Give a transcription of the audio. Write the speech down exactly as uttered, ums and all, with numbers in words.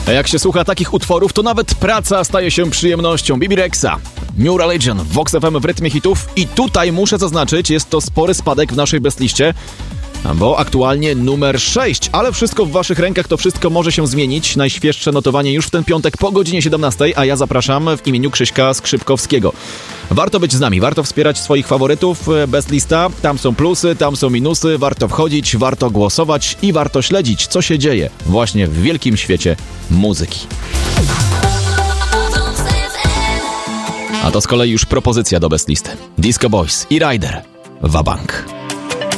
A jak się słucha takich utworów, to nawet praca staje się przyjemnością. Bibi Rexha, New Religion, Vox F M w rytmie hitów. I tutaj muszę zaznaczyć, jest to spory spadek w naszej bestliście, bo aktualnie numer sześć, ale wszystko w waszych rękach, to wszystko może się zmienić. Najświeższe notowanie już w ten piątek po godzinie siedemnastej, a ja zapraszam w imieniu Krzyśka Skrzypkowskiego. Warto być z nami, warto wspierać swoich faworytów. Bestlista, tam są plusy, tam są minusy, warto wchodzić, warto głosować i warto śledzić, co się dzieje właśnie w wielkim świecie muzyki. A to z kolei już propozycja do Bestlisty. Disco Boys i Rider. Wabank.